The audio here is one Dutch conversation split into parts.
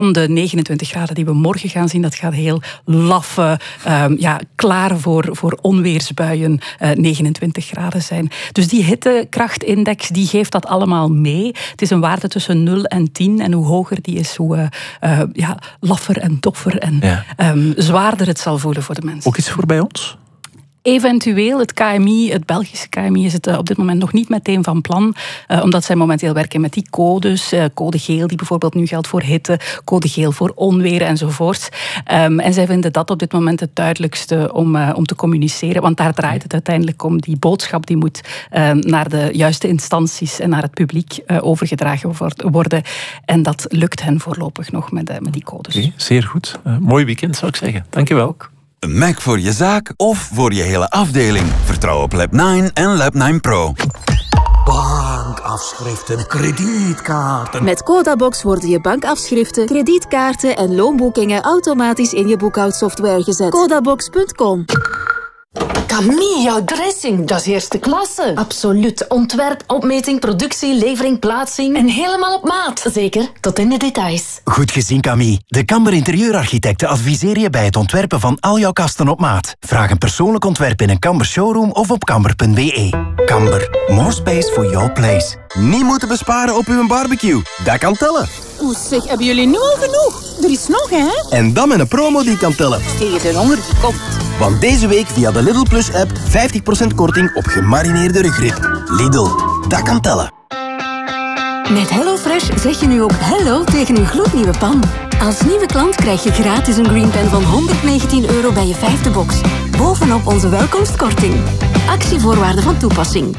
De 29 graden die we morgen gaan zien, dat gaat heel laffe, klaar voor onweersbuien 29 graden zijn. Dus die hittekrachtindex die geeft dat allemaal mee. Het is een waarde tussen 0 en 10. En hoe hoger die is, hoe laffer en doffer en zwaarder het zal voelen voor de mensen. Ook iets voor bij ons? Eventueel, het KMI, het Belgische KMI, is het op dit moment nog niet meteen van plan, omdat zij momenteel werken met die codes. Code geel, die bijvoorbeeld nu geldt voor hitte, code geel voor onweer enzovoort. En zij vinden dat op dit moment het duidelijkste om te communiceren, want daar draait het uiteindelijk om. Die boodschap die moet naar de juiste instanties en naar het publiek overgedragen worden. En dat lukt hen voorlopig nog met die codes. Okay, zeer goed. Mooi weekend, zou ik zeggen. Dank je wel. Een Mac voor je zaak of voor je hele afdeling. Vertrouw op Lab9 en Lab9 Pro. Bankafschriften, kredietkaarten. Met Codabox worden je bankafschriften, kredietkaarten en loonboekingen automatisch in je boekhoudsoftware gezet. Codabox.com. Camille, jouw dressing, dat is eerste klasse. Absoluut. Ontwerp, opmeting, productie, levering, plaatsing. En helemaal op maat. Zeker, tot in de details. Goed gezien, Camille. De Kamber Interieurarchitecten adviseren je bij het ontwerpen van al jouw kasten op maat. Vraag een persoonlijk ontwerp in een Kamber showroom of op kamber.be. Kamber, more space for your place. Niet moeten besparen op uw barbecue. Dat kan tellen. Oeh, zeg, hebben jullie nu al genoeg? Er is nog, hè? En dan met een promo die kan tellen. Tegen de honger die komt. Want deze week via de Lidl Plus app 50% korting op gemarineerde rugrib. Lidl, dat kan tellen. Met HelloFresh zeg je nu ook hello tegen een gloednieuwe pan. Als nieuwe klant krijg je gratis een Green Pen van €119 bij je 5e box. Bovenop onze welkomstkorting. Actievoorwaarden van toepassing.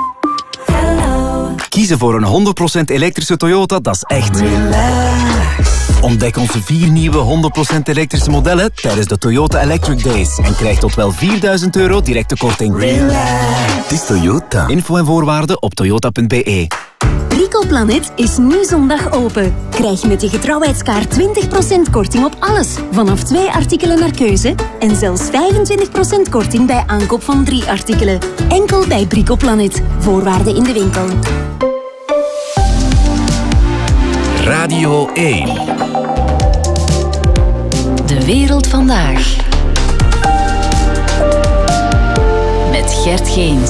Kiezen voor een 100% elektrische Toyota, dat is echt relax. Ontdek onze 4 nieuwe 100% elektrische modellen tijdens de Toyota Electric Days. En krijg tot wel €4.000 directe korting. Relax. Het is Toyota. Info en voorwaarden op toyota.be. Bricoplanet is nu zondag open. Krijg met je getrouwheidskaart 20% korting op alles. Vanaf 2 artikelen naar keuze. En zelfs 25% korting bij aankoop van 3 artikelen. Enkel bij Bricoplanet. Voorwaarden in de winkel. Radio 1. De wereld vandaag. Met Gert Geens.